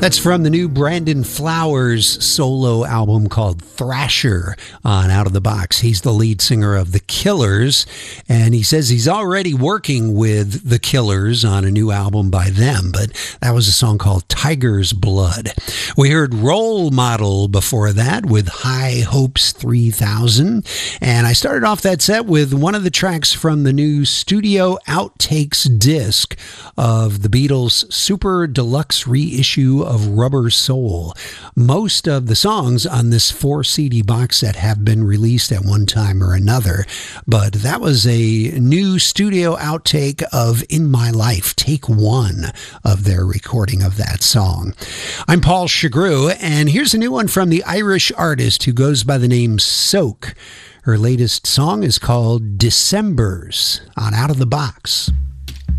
That's from the new Brandon Flowers solo album called Thrasher on Out of the Box. He's the lead singer of The Killers, and he says he's already working with The Killers on a new album by them, but that was a song called Tiger's Blood. We heard Role Model before that with High Hopes 3000, and I started off that set with one of the tracks from the new studio outtakes disc of the Beatles' super deluxe reissue of Rubber Soul. Most of the songs on this 4-CD box set have been released at one time or another, but that was a new studio outtake of In My Life, take one of their recording of that song. I'm Paul Chagru, and here's a new one from the Irish artist who goes by the name Soak. Her latest song is called Decembers on Out of the Box.